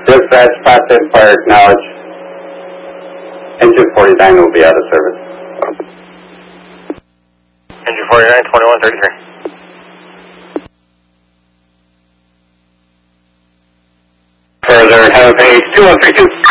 Dispatch, passive fire acknowledge. Engine 49 will be out of service. Engine 49, 2133. Further, have a 2132.